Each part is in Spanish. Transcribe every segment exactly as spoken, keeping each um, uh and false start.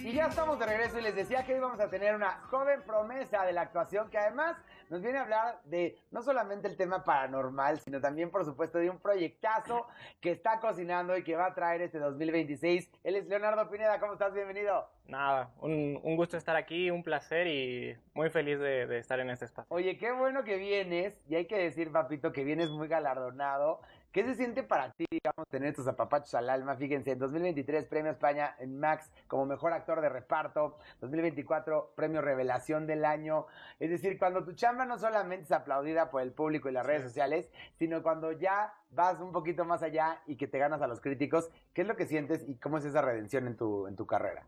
Y ya estamos de regreso y les decía que hoy vamos a tener una joven promesa de la actuación que además nos viene a hablar de no solamente el tema paranormal, sino también, por supuesto, de un proyectazo que está cocinando y que va a traer este dos mil veintiséis. Él es Leonardo Pineda. ¿Cómo estás? Bienvenido. Nada, un, un gusto estar aquí, un placer y muy feliz de, de estar en este espacio. Oye, qué bueno que vienes, y hay que decir, papito, que vienes muy galardonado. ¿Qué se siente para ti, digamos, tener tus apapachos al alma? Fíjense, en dos mil veintitrés, Premio España en Max como Mejor Actor de Reparto, dos mil veinticuatro, Premio Revelación del Año. Es decir, cuando tu chamba no solamente es aplaudida por el público y las redes sociales, sino cuando ya vas un poquito más allá y que te ganas a los críticos, ¿qué es lo que sientes y cómo es esa redención en tu, en tu carrera?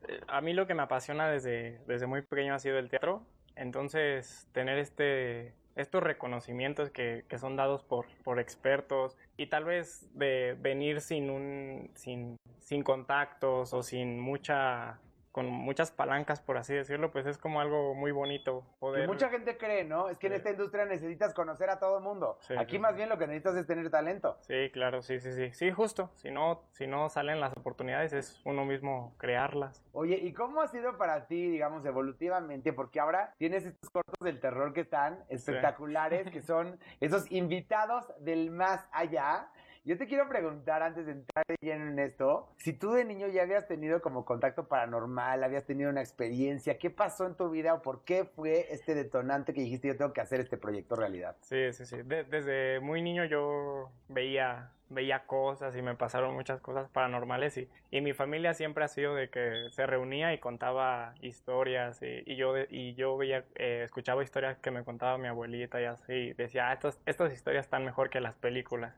A mí lo que me apasiona desde, desde muy pequeño ha sido el teatro, entonces tener este... estos reconocimientos que, que son dados por, por expertos y tal vez de venir sin un sin, sin contactos o sin mucha con muchas palancas, por así decirlo, pues es como algo muy bonito poder... Que mucha gente cree, ¿no? Es que sí. En esta industria necesitas conocer a todo el mundo. Sí, Aquí sí, más sí. bien lo que necesitas es tener talento. Sí, claro, sí, sí, sí. Sí, justo. Si no, si no salen las oportunidades, es uno mismo crearlas. Oye, ¿y cómo ha sido para ti, digamos, evolutivamente? Porque ahora tienes estos cortos del terror que están espectaculares, sí. que son esos invitados del más allá. Yo te quiero preguntar, antes de entrar de lleno en esto, si tú de niño ya habías tenido como contacto paranormal, habías tenido una experiencia, ¿qué pasó en tu vida o por qué fue este detonante que dijiste yo tengo que hacer este proyecto realidad? Sí, sí, sí. De, desde muy niño yo veía... veía cosas y me pasaron muchas cosas paranormales y, y mi familia siempre ha sido de que se reunía y contaba historias y, y yo y yo veía eh, escuchaba historias que me contaba mi abuelita y así y decía ah, estos, estas historias están mejor que las películas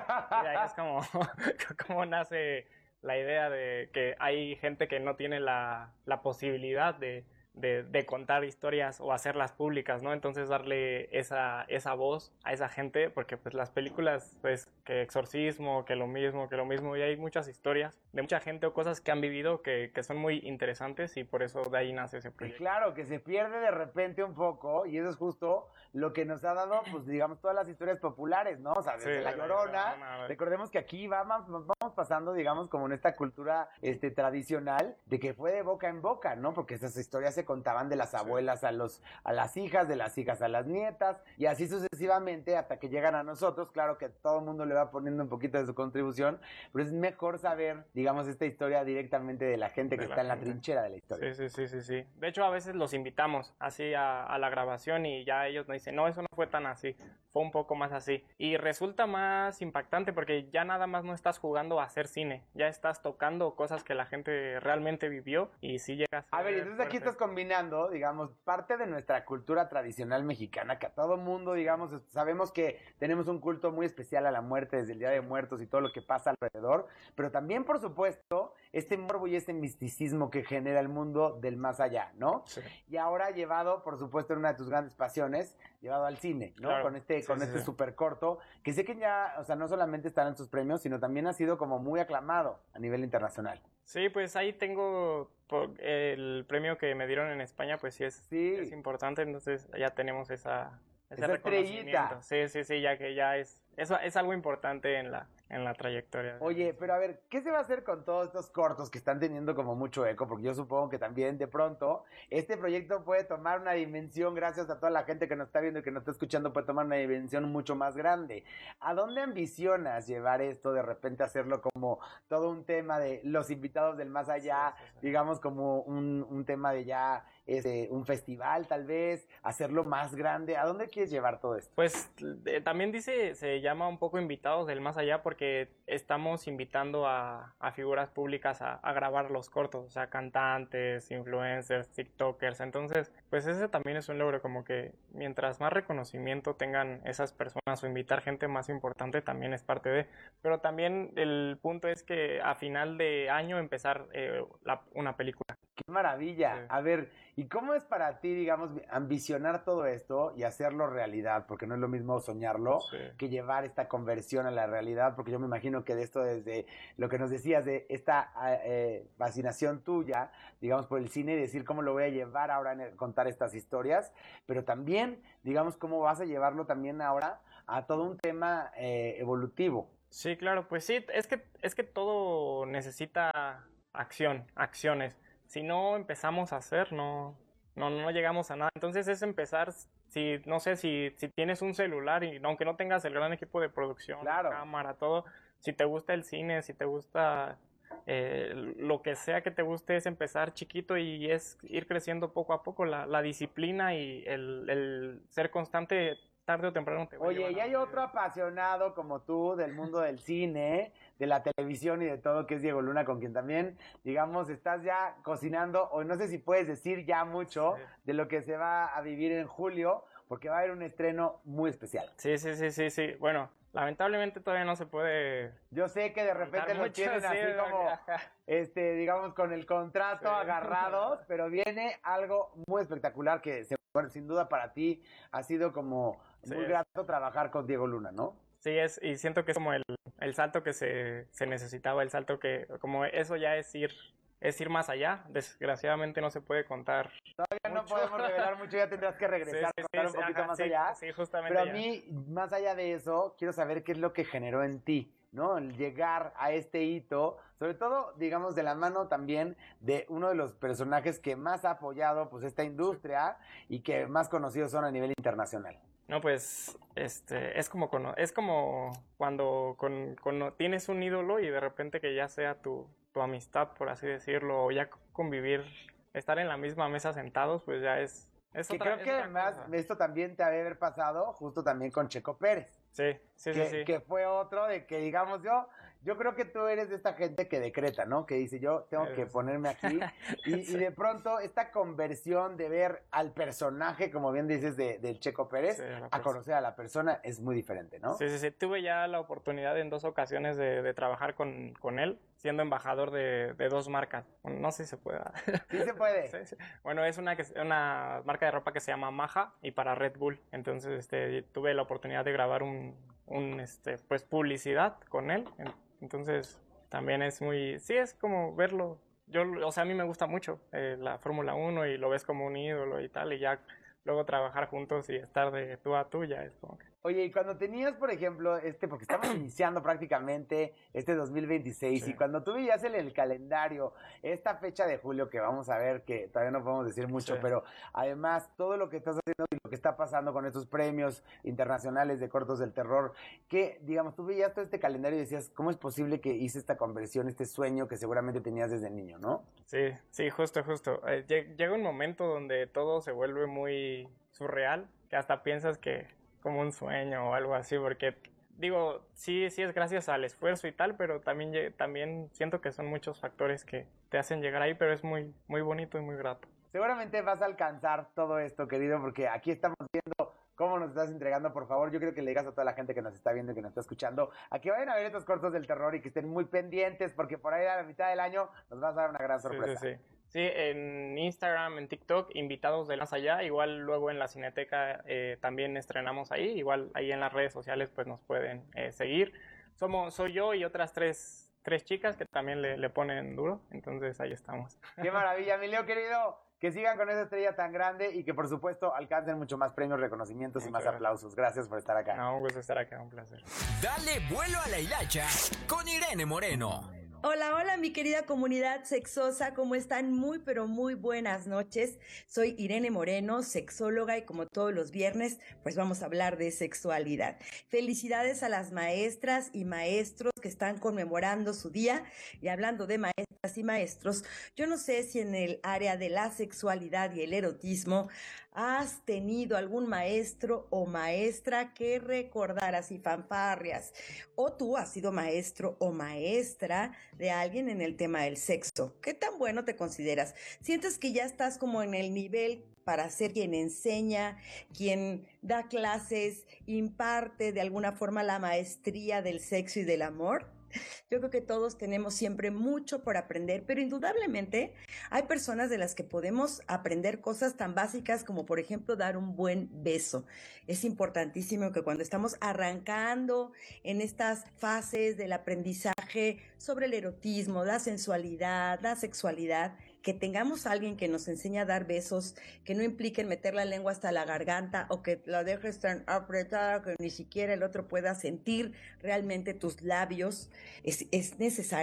y ahí es como como nace la idea de que hay gente que no tiene la, la posibilidad de De, de contar historias o hacerlas públicas, ¿no? Entonces darle esa, esa voz a esa gente, porque pues las películas, pues que exorcismo, que lo mismo, que lo mismo, y hay muchas historias de mucha gente o cosas que han vivido que, que son muy interesantes y por eso de ahí nace ese proyecto. Y claro, que se pierde de repente un poco y eso es justo lo que nos ha dado, pues digamos, todas las historias populares, ¿no? O sea, desde sí, La Llorona, Llorona recordemos que aquí vamos, vamos pasando, digamos, como en esta cultura este, tradicional de que fue de boca en boca, ¿no? Porque esas historias se contaban de las abuelas sí. a los a las hijas, de las hijas a las nietas y así sucesivamente hasta que llegan a nosotros. Claro que todo el mundo le va poniendo un poquito de su contribución, pero es mejor saber, digamos, esta historia directamente de la gente que de está la en la trinchera de la historia. Sí, sí, sí, sí, sí. De hecho, a veces los invitamos así a, a la grabación y ya ellos nos dicen, no, eso no fue tan así, fue un poco más así. Y resulta más impactante porque ya nada más no estás jugando a hacer cine, ya estás tocando cosas que la gente realmente vivió y sí llegas a... A ver, entonces fuerte. Aquí estás combinando digamos, parte de nuestra cultura tradicional mexicana, que a todo mundo, digamos, sabemos que tenemos un culto muy especial a la muerte desde el Día de Muertos y todo lo que pasa alrededor, pero también, por supuesto, este morbo y este misticismo que genera el mundo del más allá, ¿no? Sí. Y ahora llevado, por supuesto, en una de tus grandes pasiones, llevado al cine, ¿no? Claro. Con este, sí, con sí, este sí. super corto, que sé que ya, o sea, no solamente están en sus premios, sino también ha sido como muy aclamado a nivel internacional. Sí, pues ahí tengo el premio que me dieron en España, pues sí es, sí. es importante, entonces ya tenemos esa, ese esa reconocimiento. Estrellita. Sí, sí, sí, ya que ya es, eso es algo importante en la, en la trayectoria. Oye, pero a ver, ¿qué se va a hacer con todos estos cortos que están teniendo como mucho eco? Porque yo supongo que también de pronto este proyecto puede tomar una dimensión, gracias a toda la gente que nos está viendo y que nos está escuchando, puede tomar una dimensión mucho más grande. ¿A dónde ambicionas llevar esto, de repente hacerlo como todo un tema de los invitados del más allá, sí, sí, sí. digamos como un, un tema de ya este, un festival tal vez, hacerlo más grande? ¿A dónde quieres llevar todo esto? Pues eh, también dice, se llama un poco invitados del más allá porque estamos invitando a, a figuras públicas a, a grabar los cortos, o sea, cantantes, influencers, tiktokers, entonces, pues ese también es un logro, como que mientras más reconocimiento tengan esas personas o invitar gente más importante también es parte de, pero también el punto es que a final de año empezar eh, la, una película. ¡Qué maravilla! Sí. A ver, ¿y cómo es para ti, digamos, ambicionar todo esto y hacerlo realidad? Porque no es lo mismo soñarlo sí. que llevar esta conversión a la realidad, porque yo me imagino que de esto, desde lo que nos decías de esta eh, fascinación tuya, digamos, por el cine, y decir cómo lo voy a llevar ahora a contar estas historias, pero también, digamos, cómo vas a llevarlo también ahora a todo un tema eh, evolutivo. Sí, claro, pues sí, es que, es que todo necesita acción, acciones. si no empezamos a hacer, no, no, no llegamos a nada. Entonces es empezar, si, no sé, si, si tienes un celular y aunque no tengas el gran equipo de producción, claro. cámara, todo, si te gusta el cine, si te gusta eh, lo que sea que te guste, es empezar chiquito y es ir creciendo poco a poco. La, la disciplina y el, el ser constante tarde o temprano te va a Oye, llevar y a- hay otro apasionado como tú del mundo del cine, de la televisión y de todo, que es Diego Luna, con quien también, digamos, estás ya cocinando, o no sé si puedes decir ya mucho Sí. de lo que se va a vivir en julio, porque va a haber un estreno muy especial. Sí, sí, sí, sí, sí. Bueno, lamentablemente todavía no se puede Yo sé que de repente contar los mucho, tienen sí, así como, ajá. este, digamos, con el contrato Sí. agarrados, pero viene algo muy espectacular que, se- bueno, sin duda para ti ha sido como Sí, muy es. grato trabajar con Diego Luna, ¿no? Sí, es, y siento que es como el, el salto que se, se necesitaba, el salto que, como eso ya es ir, es ir más allá. Desgraciadamente no se puede contar Ya no mucho. podemos revelar mucho, ya tendrás que Sí, regresar, sí, contar sí, un poquito ajá, más sí, allá. sí, justamente Pero a ya. mí, más allá de eso, quiero saber qué es lo que generó en ti, ¿no? El llegar a este hito, sobre todo, digamos, de la mano también de uno de los personajes que más ha apoyado, pues, esta industria y que más conocidos son a nivel internacional. No, pues, este, es como, cono- es como cuando con, con- tienes un ídolo y de repente que ya sea tu, tu amistad, por así decirlo, o ya convivir, estar en la misma mesa sentados, pues ya es, es Que otra, creo es que otra además cosa. esto también te ha de haber pasado justo también con Checo Pérez. Sí, sí, que, sí, sí. que fue otro de que, digamos, yo, yo creo que tú eres de esta gente que decreta, ¿no? Que dice, yo tengo que Es- ponerme aquí. Y, Sí. y de pronto, esta conversión de ver al personaje, como bien dices, de, del Checo Pérez, Sí, a la a persona. conocer a la persona, es muy diferente, ¿no? Sí, sí, sí. Tuve ya la oportunidad en dos ocasiones de, de trabajar con, con él, siendo embajador de, de dos marcas. Bueno, no sé si se puede. Sí se puede. Sí, sí. Bueno, es una, que, una marca de ropa que se llama Maja y para Red Bull. Entonces, este, tuve la oportunidad de grabar un, un este, pues, publicidad con él. En- Entonces, también es muy, sí, es como verlo. Yo, o sea, a mí me gusta mucho eh, la Fórmula uno y lo ves como un ídolo y tal, y ya luego trabajar juntos y estar de tú a tú ya es como que... Oye, y cuando tenías, por ejemplo, este, porque estamos iniciando prácticamente este dos mil veintiséis, Sí. y cuando tú veías en el calendario esta fecha de julio, que vamos a ver, que todavía no podemos decir mucho, Sí. pero además todo lo que estás haciendo y lo que está pasando con estos premios internacionales de cortos del terror, que, digamos, tú veías todo este calendario y decías, ¿cómo es posible que hice esta conversión, este sueño que seguramente tenías desde niño, ¿no? Sí, sí, justo, justo. Eh, lle- llega un momento donde todo se vuelve muy surreal, que hasta piensas que como un sueño o algo así, porque digo, sí, sí es gracias al esfuerzo y tal, pero también, lle- también siento que son muchos factores que te hacen llegar ahí, pero es muy, muy bonito y muy grato. Seguramente vas a alcanzar todo esto, querido, porque aquí estamos viendo cómo nos estás entregando. Por favor, yo creo que le digas a toda la gente que nos está viendo y que nos está escuchando a que vayan a ver estos cortos del terror y que estén muy pendientes, porque por ahí a la mitad del año nos vas a dar una gran Sí, sorpresa. sí, sí. Sí, en Instagram, en TikTok, invitados de más allá, igual luego en la Cineteca eh, también estrenamos ahí, igual ahí en las redes sociales pues nos pueden eh, seguir. Somos, soy yo y otras tres, tres chicas que también le, le ponen duro, entonces ahí estamos. Qué maravilla, mi Leo querido. Que sigan con esa estrella tan grande y que por supuesto alcancen mucho más premios, reconocimientos y Muchas más gracias. aplausos. Gracias por estar acá. No, un gusto estar acá, un placer. Dale vuelo a la hilacha con Irene Moreno. Hola, hola mi querida comunidad sexosa, ¿cómo están? Muy, pero muy buenas noches. Soy Irene Moreno, sexóloga y como todos los viernes, pues vamos a hablar de sexualidad. Felicidades a las maestras y maestros que están conmemorando su día y hablando de maestras y maestros, yo no sé si en el área de la sexualidad y el erotismo has tenido algún maestro o maestra que recordar así fanfarrias, o tú has sido maestro o maestra de alguien en el tema del sexo. ¿Qué tan bueno te consideras? ¿Sientes que ya estás como en el nivel para ser quien enseña, quien da clases, imparte de alguna forma la maestría del sexo y del amor? Yo creo que todos tenemos siempre mucho por aprender, pero indudablemente hay personas de las que podemos aprender cosas tan básicas como, por ejemplo, dar un buen beso. Es importantísimo que cuando estamos arrancando en estas fases del aprendizaje sobre el erotismo, la sensualidad, la sexualidad, que tengamos a alguien que nos enseñe a dar besos, que no impliquen meter la lengua hasta la garganta o que la dejes tan apretada que ni siquiera el otro pueda sentir realmente tus labios. Es, es necesario.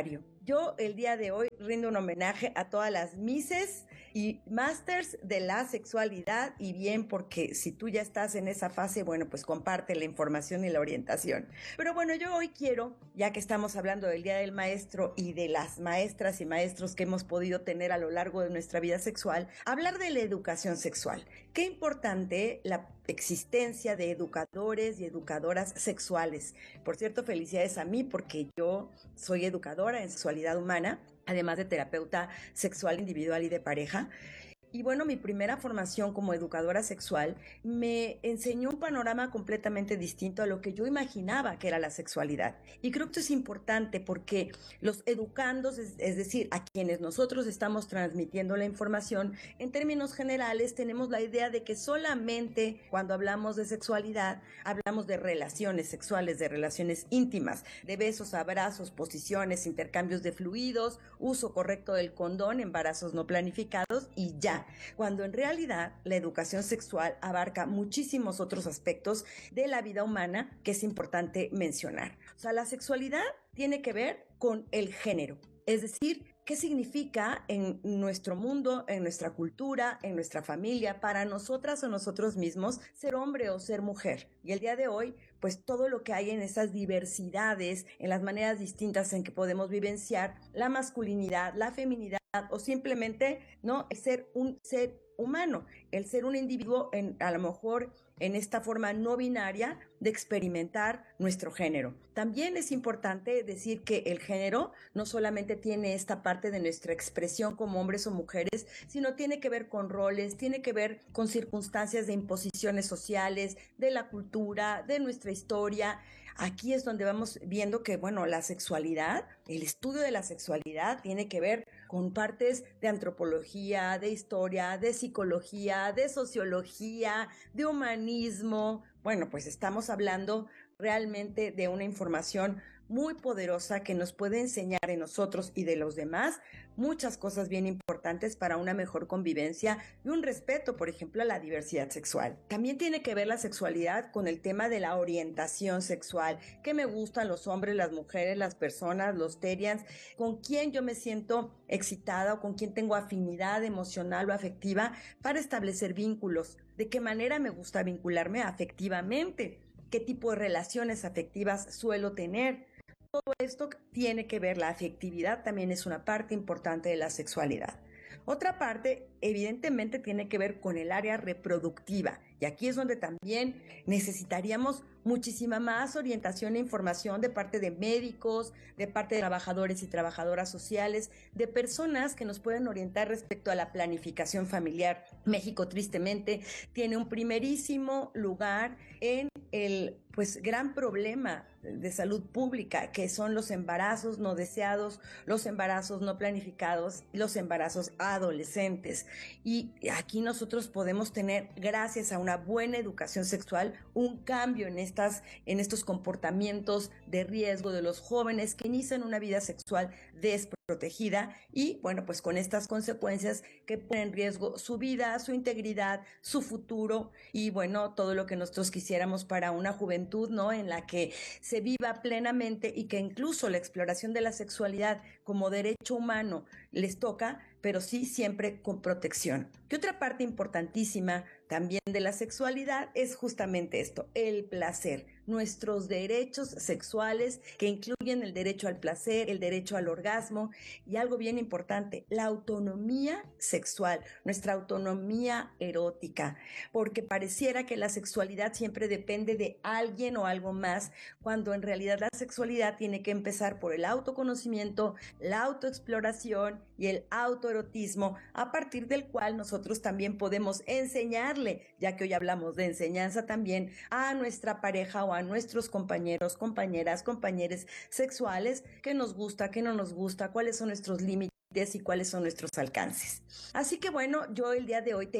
yo el día de hoy rindo un homenaje a todas las Misses y Masters de la sexualidad, y bien porque si tú ya estás en esa fase, bueno, pues comparte la información y la orientación. Pero bueno, yo hoy quiero, ya que estamos hablando del Día del Maestro y de las maestras y maestros que hemos podido tener a lo largo de nuestra vida sexual, hablar de la educación sexual. Qué importante la existencia de educadores y educadoras sexuales. Por cierto, felicidades a mí porque yo soy educadora en sexualidad humana, además de terapeuta sexual individual y de pareja. Y bueno, mi primera formación como educadora sexual me enseñó un panorama completamente distinto a lo que yo imaginaba que era la sexualidad. Y creo que esto es importante porque los educandos, es, es decir, a quienes nosotros estamos transmitiendo la información, en términos generales tenemos la idea de que solamente cuando hablamos de sexualidad, hablamos de relaciones sexuales, de relaciones íntimas, de besos, abrazos, posiciones, intercambios de fluidos, uso correcto del condón, embarazos no planificados y ya. Cuando en realidad la educación sexual abarca muchísimos otros aspectos de la vida humana que es importante mencionar. O sea, la sexualidad tiene que ver con el género, es decir, qué significa en nuestro mundo, en nuestra cultura, en nuestra familia, para nosotras o nosotros mismos, ser hombre o ser mujer. Y el día de hoy, pues todo lo que hay en esas diversidades, en las maneras distintas en que podemos vivenciar la masculinidad, la feminidad, o simplemente, ¿no?, el ser un ser humano, el ser un individuo en, a lo mejor en esta forma no binaria de experimentar nuestro género. También es importante decir que el género no solamente tiene esta parte de nuestra expresión como hombres o mujeres, sino tiene que ver con roles, tiene que ver con circunstancias de imposiciones sociales, de la cultura, de nuestra historia. Aquí es donde vamos viendo que, bueno, la sexualidad, el estudio de la sexualidad tiene que ver con partes de antropología, de historia, de psicología, de sociología, de humanismo. Bueno, pues estamos hablando realmente de una información muy poderosa que nos puede enseñar de nosotros y de los demás muchas cosas bien importantes para una mejor convivencia y un respeto, por ejemplo, a la diversidad sexual. También tiene que ver la sexualidad con el tema de la orientación sexual, qué me gustan los hombres, las mujeres, las personas, los terians, con quién yo me siento excitada o con quién tengo afinidad emocional o afectiva para establecer vínculos, de qué manera me gusta vincularme afectivamente, qué tipo de relaciones afectivas suelo tener. Todo esto tiene que ver, la afectividad también es una parte importante de la sexualidad. Otra parte, evidentemente, tiene que ver con el área reproductiva. Y aquí es donde también necesitaríamos muchísima más orientación e información de parte de médicos, de parte de trabajadores y trabajadoras sociales, de personas que nos pueden orientar respecto a la planificación familiar. México, tristemente, tiene un primerísimo lugar en el pues gran problema de salud pública, que son los embarazos no deseados, los embarazos no planificados, los embarazos adolescentes. Y aquí nosotros podemos tener, gracias a una buena educación sexual, un cambio en estas, en estos comportamientos de riesgo de los jóvenes que inician una vida sexual desprotegida y, bueno, pues con estas consecuencias que ponen en riesgo su vida, su integridad, su futuro y, bueno, todo lo que nosotros quisiéramos para una juventud, ¿no?, en la que se viva plenamente y que incluso la exploración de la sexualidad como derecho humano les toca, pero sí siempre con protección. ¿Qué otra parte importantísima también de la sexualidad es justamente esto, el placer? Nuestros derechos sexuales que incluyen el derecho al placer, el derecho al orgasmo y algo bien importante, la autonomía sexual, nuestra autonomía erótica, porque pareciera que la sexualidad siempre depende de alguien o algo más, cuando en realidad la sexualidad tiene que empezar por el autoconocimiento, la autoexploración y el autoerotismo, a partir del cual nosotros también podemos enseñarle, ya que hoy hablamos de enseñanza también, a nuestra pareja o a nuestros compañeros, compañeras, compañeros sexuales, qué nos gusta, qué no nos gusta, cuáles son nuestros límites y cuáles son nuestros alcances. Así que bueno, yo el día de hoy te invito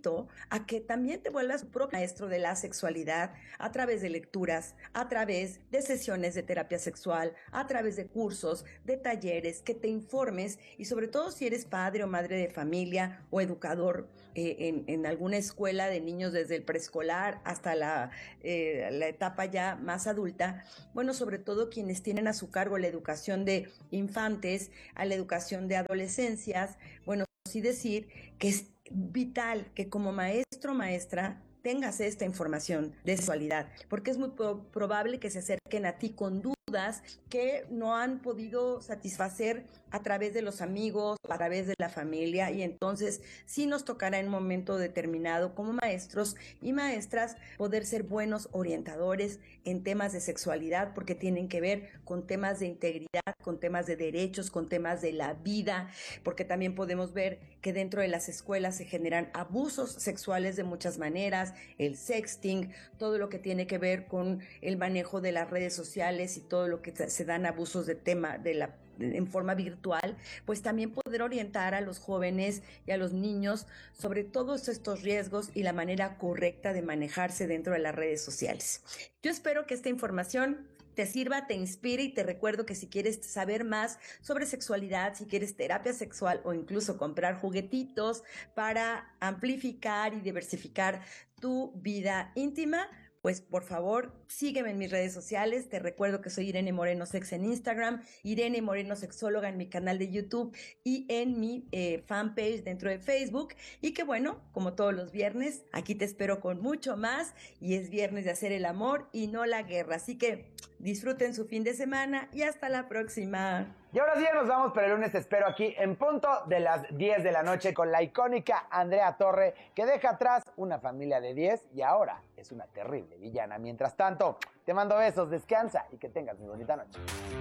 a que también te vuelvas tu propio maestro de la sexualidad a través de lecturas, a través de sesiones de terapia sexual, a través de cursos, de talleres, que te informes y sobre todo si eres padre o madre de familia o educador eh, en, en alguna escuela de niños desde el preescolar hasta la, eh, la etapa ya más adulta, bueno, sobre todo quienes tienen a su cargo la educación de infantes, a la educación de adolescencias, bueno, sí decir que es vital que como maestro o maestra tengas esta información de sexualidad, porque es muy pro- probable que se acerquen a ti con dudas que no han podido satisfacer a través de los amigos, a través de la familia, y entonces sí nos tocará en un momento determinado como maestros y maestras poder ser buenos orientadores en temas de sexualidad, porque tienen que ver con temas de integridad, con temas de derechos, con temas de la vida, porque también podemos ver que dentro de las escuelas se generan abusos sexuales de muchas maneras, el sexting, todo lo que tiene que ver con el manejo de las redes sociales y todo lo que se dan abusos de tema de la en forma virtual, pues también poder orientar a los jóvenes y a los niños sobre todos estos riesgos y la manera correcta de manejarse dentro de las redes sociales. Yo espero que esta información te sirva, te inspire, y te recuerdo que si quieres saber más sobre sexualidad, si quieres terapia sexual o incluso comprar juguetitos para amplificar y diversificar tu vida íntima, pues por favor sígueme en mis redes sociales. Te recuerdo que soy Irene Moreno Sex en Instagram, Irene Moreno Sexóloga en mi canal de YouTube y en mi eh, fanpage dentro de Facebook, y que bueno, como todos los viernes, aquí te espero con mucho más, y es viernes de hacer el amor y no la guerra, así que disfruten su fin de semana y hasta la próxima. Y ahora sí ya nos vamos, pero el lunes te espero aquí en punto de las diez de la noche con la icónica Andrea Torre, que deja atrás una familia de diez y ahora es una terrible villana. Mientras tanto, te mando besos, descansa y que tengas muy bonita noche.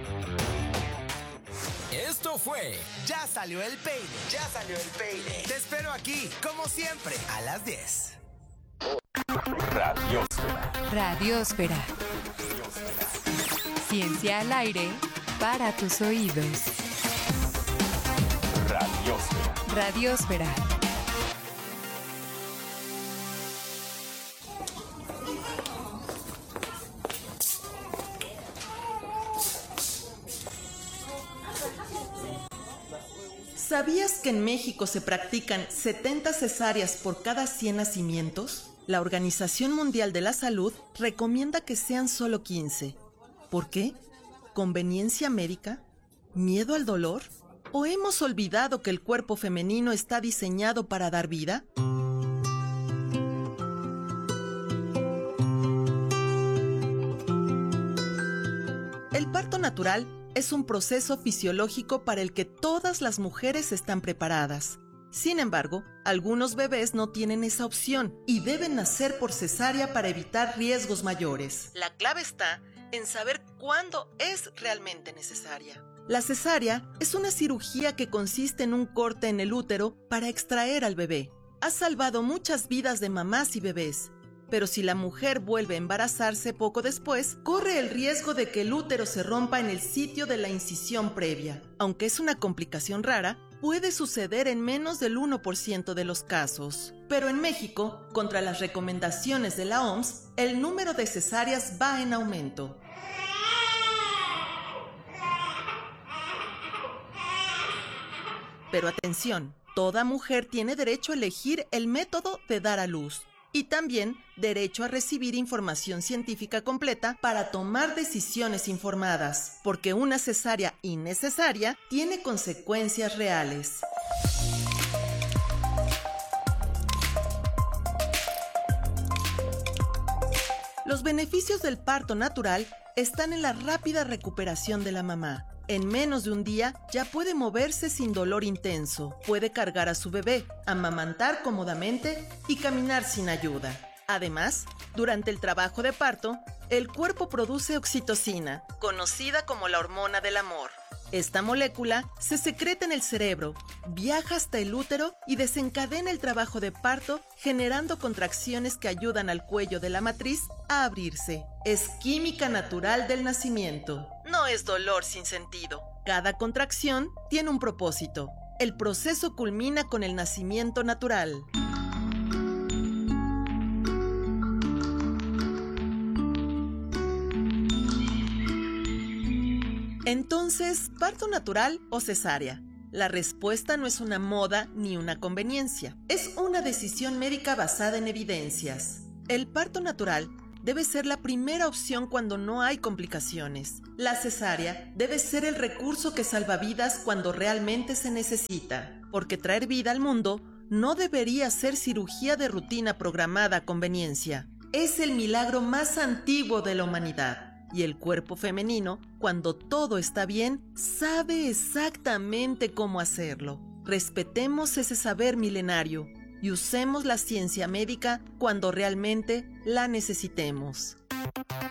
Esto fue Ya Salió el Peine. Ya Salió el Peine. Te espero aquí, como siempre, a las diez. Radiósfera. Radiósfera. Ciencia al aire para tus oídos. Radiósfera. Radiósfera. ¿Sabías que en México se practican setenta cesáreas por cada cien nacimientos? La Organización Mundial de la Salud recomienda que sean solo quince. ¿Por qué? ¿Conveniencia médica? ¿Miedo al dolor? ¿O hemos olvidado que el cuerpo femenino está diseñado para dar vida? El parto natural es un proceso fisiológico para el que todas las mujeres están preparadas. Sin embargo, algunos bebés no tienen esa opción y deben nacer por cesárea para evitar riesgos mayores. La clave está en saber cuándo es realmente necesaria. La cesárea es una cirugía que consiste en un corte en el útero para extraer al bebé. Ha salvado muchas vidas de mamás y bebés. Pero si la mujer vuelve a embarazarse poco después, corre el riesgo de que el útero se rompa en el sitio de la incisión previa. Aunque es una complicación rara, puede suceder en menos del uno por ciento de los casos. Pero en México, contra las recomendaciones de la O M S, el número de cesáreas va en aumento. Pero atención, toda mujer tiene derecho a elegir el método de dar a luz. Y también derecho a recibir información científica completa para tomar decisiones informadas, porque una cesárea innecesaria tiene consecuencias reales. Los beneficios del parto natural están en la rápida recuperación de la mamá. En menos de un día ya puede moverse sin dolor intenso, puede cargar a su bebé, amamantar cómodamente y caminar sin ayuda. Además, durante el trabajo de parto, el cuerpo produce oxitocina, conocida como la hormona del amor. Esta molécula se secreta en el cerebro, viaja hasta el útero y desencadena el trabajo de parto, generando contracciones que ayudan al cuello de la matriz a abrirse. Es química natural del nacimiento. No es dolor sin sentido. Cada contracción tiene un propósito. El proceso culmina con el nacimiento natural. Entonces, ¿parto natural o cesárea? La respuesta no es una moda ni una conveniencia. Es una decisión médica basada en evidencias. El parto natural debe ser la primera opción cuando no hay complicaciones. La cesárea debe ser el recurso que salva vidas cuando realmente se necesita, porque traer vida al mundo no debería ser cirugía de rutina programada a conveniencia. Es el milagro más antiguo de la humanidad. Y el cuerpo femenino, cuando todo está bien, sabe exactamente cómo hacerlo. Respetemos ese saber milenario y usemos la ciencia médica cuando realmente la necesitemos.